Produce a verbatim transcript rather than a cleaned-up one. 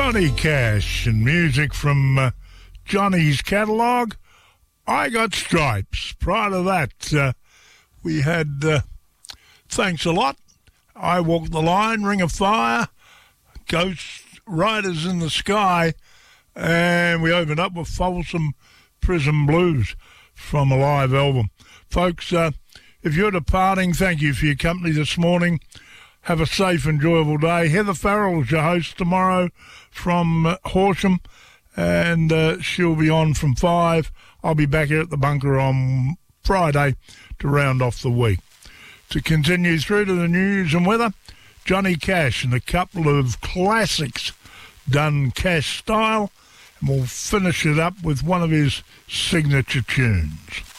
Johnny Cash and music from uh, Johnny's catalogue. I Got Stripes. Prior to that, uh, we had uh, Thanks a Lot, I Walk the Line, Ring of Fire, Ghost Riders in the Sky, and we opened up with Folsom Prison Blues from a live album. Folks, uh, if you're departing, thank you for your company this morning. Have a safe, enjoyable day. Heather Farrell's your host tomorrow from uh, Horsham, and uh, she'll be on from five. I'll be back here at the bunker on Friday to round off the week. To continue through to the news and weather, Johnny Cash and a couple of classics done Cash style, and we'll finish it up with one of his signature tunes.